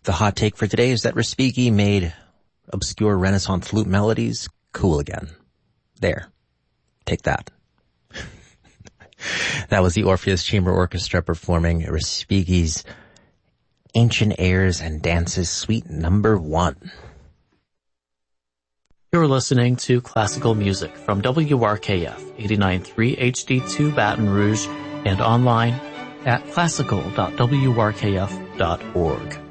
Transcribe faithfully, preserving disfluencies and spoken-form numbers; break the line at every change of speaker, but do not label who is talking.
The hot take for today is that Respighi made obscure Renaissance flute melodies cool again. There. Take that. That was the Orpheus Chamber Orchestra performing Respighi's Ancient Airs and Dances Suite Number One.
You're listening to classical music from W R K F eighty-nine point three H D two Baton Rouge and online at classical dot w r k f dot org.